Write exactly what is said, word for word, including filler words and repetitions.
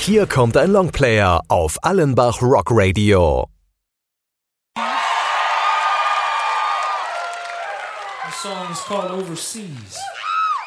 Hier kommt ein Longplayer auf Allenbach Rock Radio. The song is called Overseas.